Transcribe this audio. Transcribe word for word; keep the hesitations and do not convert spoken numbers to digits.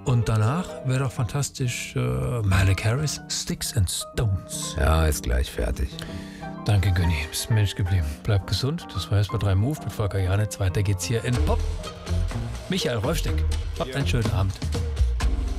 Und danach wäre doch fantastisch äh, Malik Harris, Sticks and Stones. Ja, ist gleich fertig. Danke, Günni. Bist Mensch geblieben. Bleib gesund. Das war S W R drei Move mit Volker Janitz. Weiter geht's hier in Pop. Michael Rolfsteck. Habt einen schönen Abend.